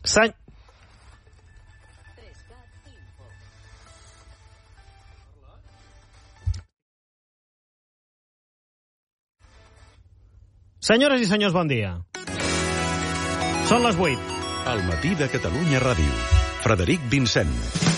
Senyores i senyors, bon dia. Són les 8. Al matí de Catalunya Ràdio. Frederic Vincent.